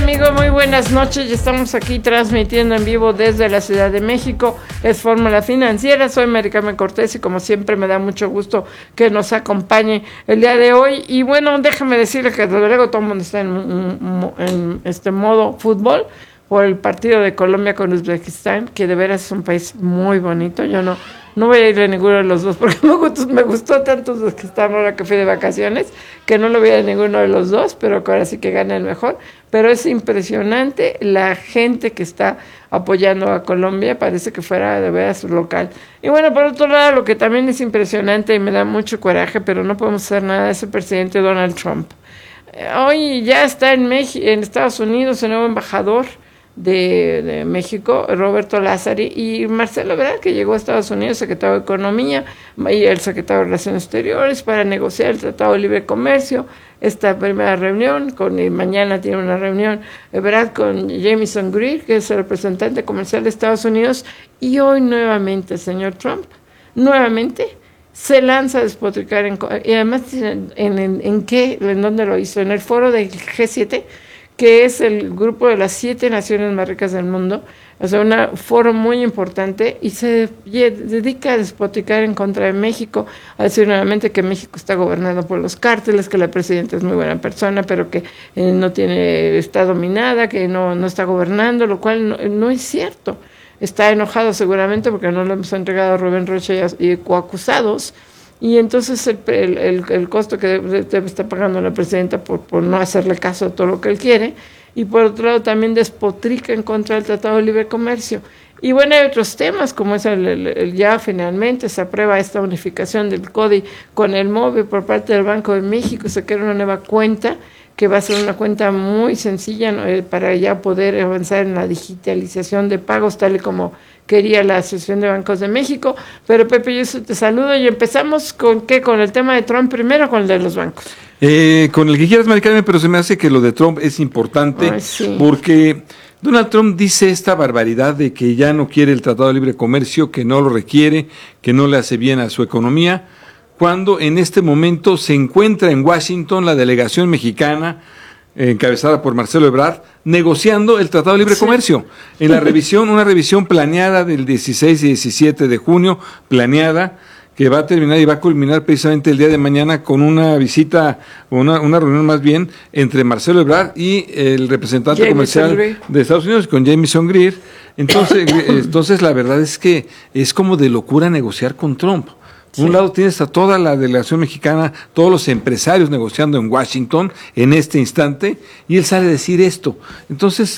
amigos? Muy buenas noches. Ya estamos aquí transmitiendo en vivo desde la Ciudad de México. Es Fórmula Financiera. Soy Mary Carmen Cortés y como siempre me da mucho gusto que nos acompañe el día de hoy. Y bueno, déjame decirle que desde luego todo el mundo está en este modo fútbol por el partido de Colombia con Uzbekistán, que de veras es un país muy bonito. Yo no voy a ir a ninguno de los dos porque me gustó tanto Uzbekistán ahora que fui de vacaciones, que no lo voy a ninguno de los dos, pero que ahora sí que gana el mejor. Pero es impresionante la gente que está apoyando a Colombia, parece que fuera de veras local. Y bueno, por otro lado, lo que también es impresionante y me da mucho coraje, pero no podemos hacer nada, es el presidente Donald Trump. Hoy ya está en Estados Unidos el nuevo embajador de México, Roberto Lázari, y Marcelo Ebrard, que llegó a Estados Unidos, secretario de Economía, y el secretario de Relaciones Exteriores, para negociar el Tratado de Libre Comercio. Esta primera reunión, mañana tiene una reunión Ebrard con Jamieson Greer, que es el representante comercial de Estados Unidos, y hoy nuevamente el señor Trump, nuevamente, se lanza a despotricar, y además, ¿en dónde lo hizo? En el foro del G7, que es el grupo de las 7 naciones más ricas del mundo, o sea, un foro muy importante, y se dedica a despotricar en contra de México, a decir nuevamente que México está gobernado por los cárteles, que la presidenta es muy buena persona, pero que está dominada, que no está gobernando, lo cual no es cierto. Está enojado seguramente porque no le hemos entregado a Rubén Rocha y coacusados, y entonces el costo que debe estar pagando la presidenta por no hacerle caso a todo lo que él quiere, y por otro lado también despotrica en contra del Tratado de Libre Comercio. Y bueno, hay otros temas, como es ya finalmente se aprueba esta unificación del CODI con el MOVE por parte del Banco de México, se crea una nueva cuenta, que va a ser una cuenta muy sencilla, ¿no? Para ya poder avanzar en la digitalización de pagos, tal y como quería la Asociación de Bancos de México. Pero Pepe, yo te saludo y empezamos ¿con qué? ¿Con el tema de Trump primero o con el de los bancos? Con el que quieras, Maricarmen, pero se me hace que lo de Trump es importante. Ay, sí. Porque Donald Trump dice esta barbaridad de que ya no quiere el Tratado de Libre Comercio, que no lo requiere, que no le hace bien a su economía, cuando en este momento se encuentra en Washington la delegación mexicana, encabezada por Marcelo Ebrard, negociando el Tratado de Libre Comercio. En la revisión, una revisión planeada del 16 y 17 de junio, que va a terminar y va a culminar precisamente el día de mañana con una visita, una reunión más bien, entre Marcelo Ebrard y el representante comercial de Estados Unidos, con Jamieson Greer. Entonces la verdad es que es como de locura negociar con Trump. Por un lado tienes a toda la delegación mexicana, todos los empresarios negociando en Washington en este instante, y él sale a decir esto. Entonces,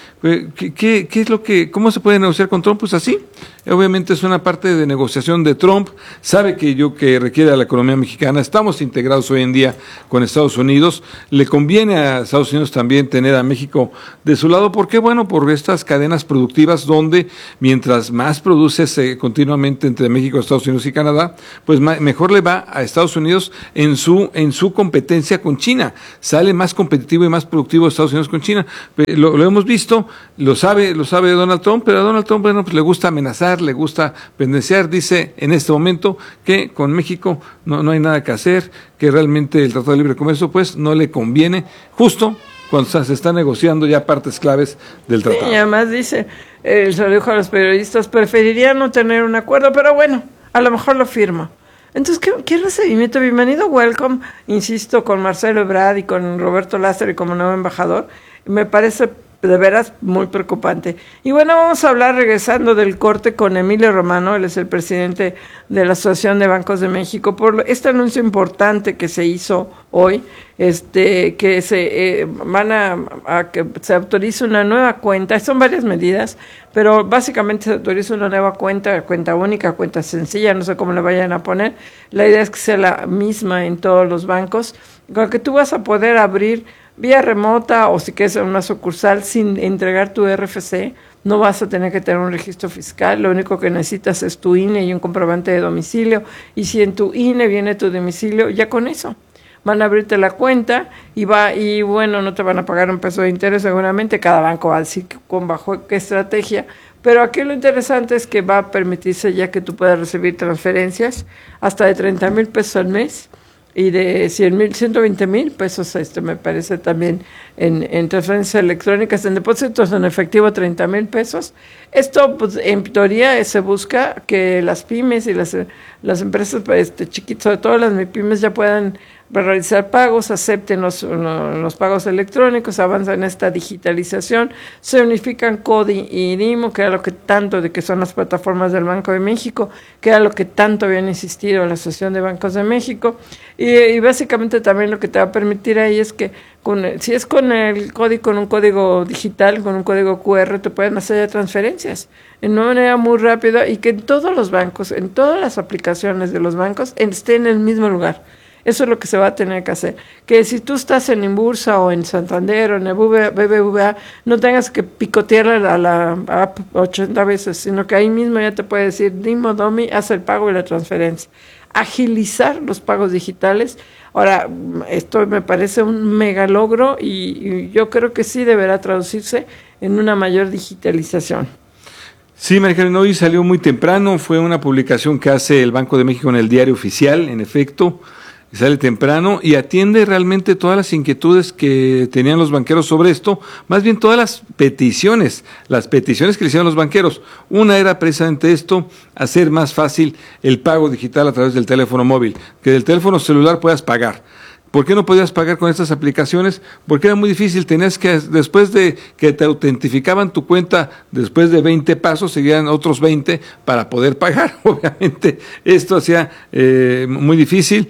¿qué es cómo se puede negociar con Trump? Pues así. Obviamente es una parte de negociación de Trump, sabe que requiere a la economía mexicana, estamos integrados hoy en día con Estados Unidos, le conviene a Estados Unidos también tener a México de su lado, ¿por qué? Bueno, por estas cadenas productivas donde mientras más produces continuamente entre México, Estados Unidos y Canadá, pues mejor le va a Estados Unidos en su competencia con China, sale más competitivo y más productivo Estados Unidos con China, lo hemos visto, lo sabe Donald Trump, pero a Donald Trump, bueno, pues le gusta amenazar, le gusta pendenciar, dice en este momento que con México no hay nada que hacer, que realmente el Tratado de Libre Comercio pues no le conviene, justo cuando se está negociando ya partes claves del tratado. Y además dice, se lo dijo a los periodistas, preferiría no tener un acuerdo, pero bueno, a lo mejor lo firmo. Entonces, ¿qué recibimiento? Bienvenido, welcome, insisto, con Marcelo Ebrard y con Roberto Lázaro como nuevo embajador. Me parece de veras muy preocupante. Y bueno, vamos a hablar, regresando del corte, con Emilio Romano, él es el presidente de la Asociación de Bancos de México, por este anuncio importante que se hizo hoy, que se que se autorice una nueva cuenta, son varias medidas, pero básicamente se autoriza una nueva cuenta única, cuenta sencilla, no sé cómo le vayan a poner, la idea es que sea la misma en todos los bancos, con la que tú vas a poder abrir vía remota o si quieres en una sucursal sin entregar tu RFC, no vas a tener que tener un registro fiscal, lo único que necesitas es tu INE y un comprobante de domicilio, y si en tu INE viene tu domicilio, ya con eso van a abrirte la cuenta y bueno, no te van a pagar un peso de interés seguramente, cada banco va a decir con bajo qué estrategia, pero aquí lo interesante es que va a permitirse ya que tú puedas recibir transferencias hasta de 30,000 pesos al mes, y de 120,000 pesos, me parece también en transferencias electrónicas, en depósitos en efectivo 30,000 pesos. Esto, pues, en teoría se busca que las pymes y las empresas chiquitas, sobre todo las MIPYMES, ya puedan realizar pagos, acepten los pagos electrónicos, avanzan en esta digitalización, se unifican CODI y DIMO, que era lo que tanto, de que son las plataformas del Banco de México, que era lo que tanto habían insistido la Asociación de Bancos de México, y básicamente también lo que te va a permitir ahí es que si es con el CODI, con un código digital, con un código QR, te pueden hacer ya transferencias en una manera muy rápida, y que en todos los bancos, en todas las aplicaciones de los bancos, estén en el mismo lugar. Eso es lo que se va a tener que hacer. Que si tú estás en Inbursa o en Santander o en el BBVA, no tengas que picotear a la app 80 veces, sino que ahí mismo ya te puede decir, Dimo, Domi, haz el pago y la transferencia. Agilizar los pagos digitales. Ahora, esto me parece un mega logro, y yo creo que sí deberá traducirse en una mayor digitalización. Sí, María Carmen, hoy salió muy temprano, fue una publicación que hace el Banco de México en el Diario Oficial, en efecto, sale temprano y atiende realmente todas las inquietudes que tenían los banqueros sobre esto, más bien todas las peticiones que le hicieron los banqueros. Una era precisamente esto, hacer más fácil el pago digital a través del teléfono móvil, que del teléfono celular puedas pagar. ¿Por qué no podías pagar con estas aplicaciones? Porque era muy difícil, tenías que, después de que te autentificaban tu cuenta, después de 20 pasos, seguían otros 20 para poder pagar. Obviamente, esto hacía muy difícil.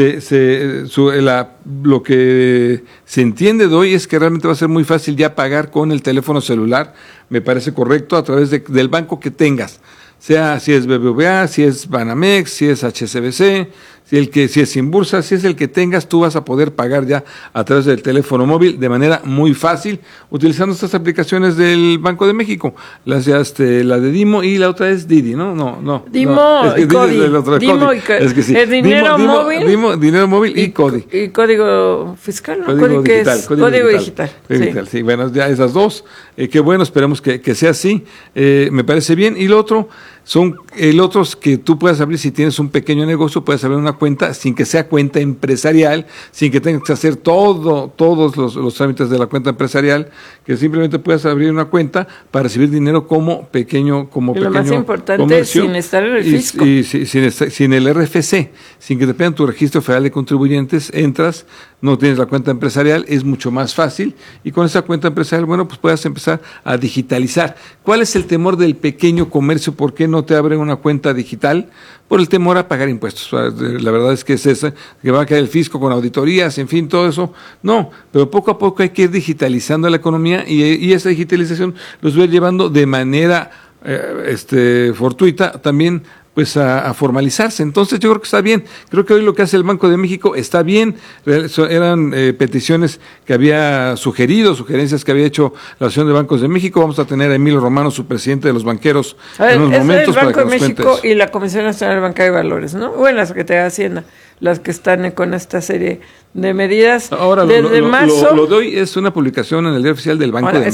Lo que se entiende de hoy es que realmente va a ser muy fácil ya pagar con el teléfono celular, me parece correcto, a través del banco que tengas. Sea si es BBVA, si es Banamex, si es HSBC, si es Inbursa, si es el que tengas, tú vas a poder pagar ya a través del teléfono móvil de manera muy fácil, utilizando estas aplicaciones del Banco de México. La de Dimo y la otra es Didi, ¿no? No. Dimo y CODI. El dinero móvil. Dinero móvil y CODI. Y código fiscal, ¿no? Código digital. Código digital. Sí, bueno, ya esas dos. Qué bueno, esperemos que sea así. Me parece bien. Y lo otro son otros que tú puedas abrir si tienes un pequeño negocio, puedes abrir una cuenta sin que sea cuenta empresarial, sin que tengas que hacer todos los trámites de la cuenta empresarial, que simplemente puedas abrir una cuenta para recibir dinero como pequeño comercio. Lo más importante, sin estar en el fisco. Y sin el RFC, sin que te pidan tu registro federal de contribuyentes, entras, no tienes la cuenta empresarial, es mucho más fácil, y con esa cuenta empresarial, bueno, pues puedas empezar a digitalizar. ¿Cuál es el temor del pequeño comercio? ¿Por qué no te abren una cuenta digital? Por el temor a pagar impuestos. La verdad es que es esa, que va a caer el fisco con auditorías, en fin, todo eso. No, pero poco a poco hay que ir digitalizando la economía, y esa digitalización los voy llevando de manera fortuita también, pues a formalizarse. Entonces yo creo que está bien, creo que hoy lo que hace el Banco de México está bien. Eran peticiones que había sugerencias que había hecho la Asociación de Bancos de México. Vamos a tener a Emilio Romano, su presidente de los banqueros, en unos momentos. El Banco de México y la Comisión Nacional Bancaria y Valores, ¿no? Bueno, la Secretaría de Hacienda, las que están con esta serie de medidas. Ahora, desde marzo. Lo de hoy es una publicación en el Diario Oficial del Banco de México.